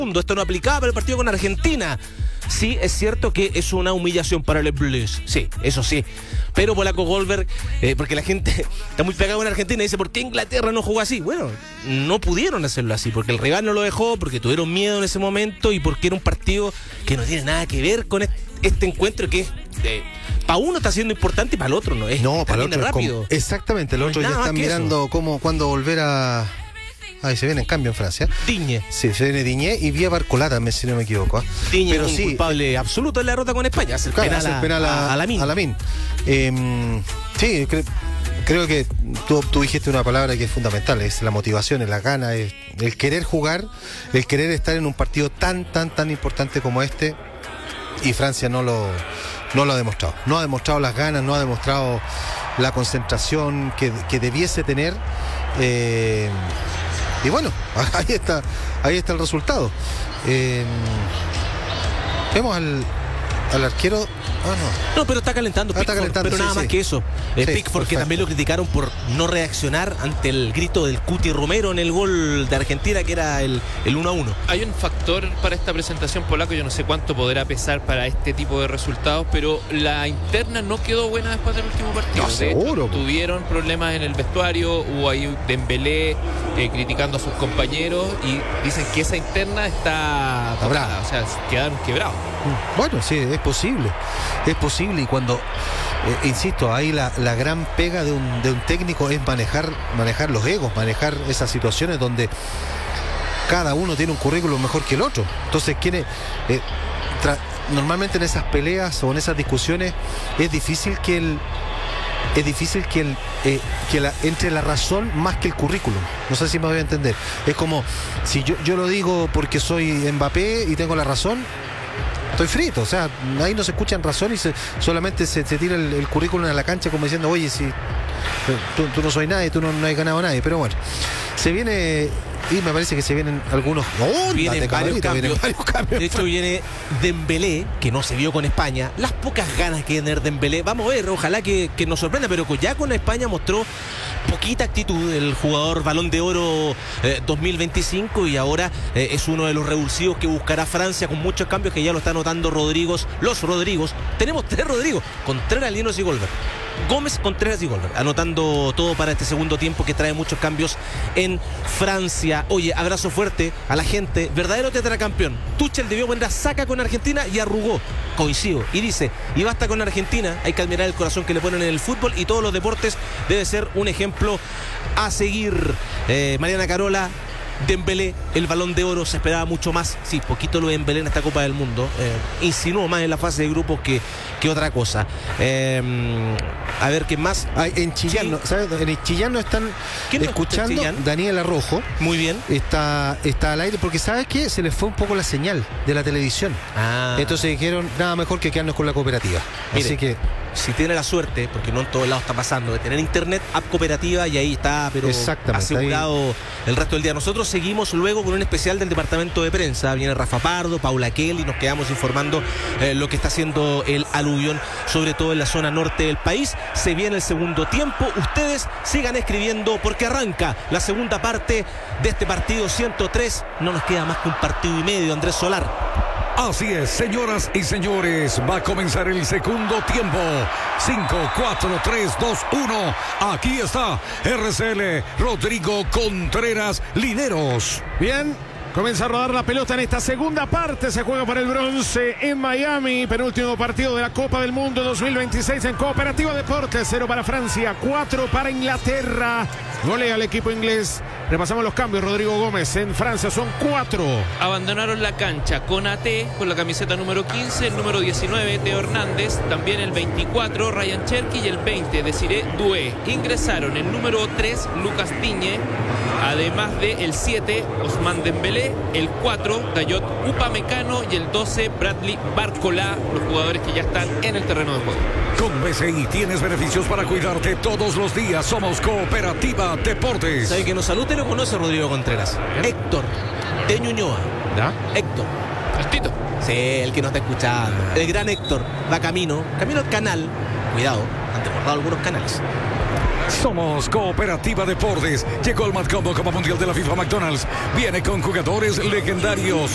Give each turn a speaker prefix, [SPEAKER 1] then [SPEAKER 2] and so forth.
[SPEAKER 1] Esto no aplicaba para el partido con Argentina. Sí, es cierto que es una humillación para el Blues. Sí, eso sí. Pero Polaco Goldberg, porque la gente está muy pegada con Argentina y dice, ¿por qué Inglaterra no jugó así? Bueno, no pudieron hacerlo así, porque el rival no lo dejó, porque tuvieron miedo en ese momento y porque era un partido que no tiene nada que ver con este encuentro que es... para uno está siendo importante y para el otro no es.
[SPEAKER 2] No, para el otro
[SPEAKER 1] rápido.
[SPEAKER 2] Exactamente, el otro ya está mirando cuándo volver a... Ahí se viene en cambio en Francia.
[SPEAKER 1] Digne.
[SPEAKER 2] Sí, se viene Digne y Vía Barcolá también, si no me equivoco.
[SPEAKER 1] Digne es un culpable absoluto en la derrota con España. Hace el penal a Lamine.
[SPEAKER 2] Sí, creo que tú dijiste una palabra que es fundamental, es la motivación, es la gana, es el querer jugar, el querer estar en un partido tan importante como este, y Francia no lo ha demostrado. No ha demostrado las ganas, no ha demostrado la concentración que debiese tener. Y bueno, ahí está el resultado. Vemos al arquero.
[SPEAKER 1] No, pero está calentando Pickford, pero nada más que eso. Pickford, que también lo criticaron por no reaccionar ante el grito del Cuti Romero en el gol de Argentina, que era el 1-1.
[SPEAKER 3] Hay un factor para esta presentación, Polaco, yo no sé cuánto podrá pesar para este tipo de resultados, pero la interna no quedó buena después del último partido.
[SPEAKER 2] No, seguro.
[SPEAKER 3] Tuvieron problemas en el vestuario, hubo ahí Dembélé criticando a sus compañeros y dicen que esa interna está brava, o sea, quedaron quebrados.
[SPEAKER 2] Bueno, sí, es posible y cuando insisto, ahí la gran pega de un técnico es manejar los egos, manejar esas situaciones donde cada uno tiene un currículum mejor que el otro. Entonces normalmente en esas peleas o en esas discusiones es difícil que entre la razón más que el currículum. No sé si me voy a entender. Es como si yo lo digo porque soy Mbappé y tengo la razón, estoy frito. O sea, ahí no se escuchan razones y solamente se tira el currículum a la cancha como diciendo, oye, si tú no soy nadie, tú no has ganado a nadie. Pero bueno, se viene, y me parece que se vienen algunos
[SPEAKER 1] vienen varios cambios. De hecho viene Dembélé, que no se vio con España, las pocas ganas que tiene Dembélé, vamos a ver, ojalá que nos sorprenda, pero ya con España mostró poquita actitud el jugador Balón de Oro 2025, y ahora es uno de los revulsivos que buscará Francia, con muchos cambios que ya lo está notando los Rodrigos. Tenemos 3 Rodrigos, Contreras, Linos y Goldberg. Gómez, Contreras y Goldberg, anotando todo para este segundo tiempo que trae muchos cambios en Francia. Oye, abrazo fuerte a la gente, verdadero tetracampeón. Tuchel debió poner a Saka con Argentina y arrugó, coincido, y dice, y basta con Argentina, hay que admirar el corazón que le ponen en el fútbol y todos los deportes, debe ser un ejemplo a seguir. Mariana Carola, Dembélé, el Balón de Oro, se esperaba mucho más. Sí, poquito lo de Dembélé en esta Copa del Mundo. Insinuó más en la fase de grupos que otra cosa. A ver, ¿qué más?
[SPEAKER 2] En Chillán, ¿sabes? En Chillán nos están escuchando. Daniel Arrojo.
[SPEAKER 1] Muy bien.
[SPEAKER 2] Está al aire porque, ¿sabes qué? Se les fue un poco la señal de la televisión. Entonces dijeron, nada mejor que quedarnos con la cooperativa.
[SPEAKER 1] Mire,
[SPEAKER 2] así que...
[SPEAKER 1] si tiene la suerte, porque no en todos lados está pasando, de tener internet, app cooperativa, y ahí está, pero asegurado ahí el resto del día. Nosotros seguimos luego con un especial del departamento de prensa. Viene Rafa Pardo, Paula Kelly, nos quedamos informando lo que está haciendo el aluvión, sobre todo en la zona norte del país. Se viene el segundo tiempo. Ustedes sigan escribiendo porque arranca la segunda parte de este partido 103. No nos queda más que un partido y medio, Andrés Solar.
[SPEAKER 4] Así es, señoras y señores, va a comenzar el segundo tiempo. 5, 4, 3, 2, 1. Aquí está RCL Rodrigo Contreras Lineros.
[SPEAKER 5] Bien, comienza a rodar la pelota en esta segunda parte. Se juega por el bronce en Miami. Penúltimo partido de la Copa del Mundo 2026 en Cooperativa Deportes. 0 para Francia, 4 para Inglaterra. Golea al equipo inglés. Repasamos los cambios. Rodrigo Gómez en Francia son 4.
[SPEAKER 3] Abandonaron la cancha Konaté con la camiseta número 15, el número 19 Teo Hernández, también el 24 Ryan Cherki y el 20 Desiré Doué. Ingresaron el número 3 Lucas Digne, además de el 7 Ousmane Dembélé, el 4 Dayot Upamecano y el 12 Bradley Barcola, los jugadores que ya están en el terreno de juego.
[SPEAKER 4] Con BCI tienes beneficios para cuidarte todos los días. Somos Cooperativa Deportes.
[SPEAKER 1] ¿Sabe que nos salude? Lo conoce Rodrigo Contreras. Héctor de Ñuñoa.
[SPEAKER 5] ¿Ya?
[SPEAKER 1] Héctor.
[SPEAKER 3] El Tito.
[SPEAKER 1] Sí, el que nos está escuchando. El gran Héctor va camino al canal. Cuidado, han desbordado algunos canales.
[SPEAKER 4] Somos Cooperativa Deportes. Llegó el Mad Combo Copa Mundial de la FIFA McDonald's. Viene con jugadores legendarios.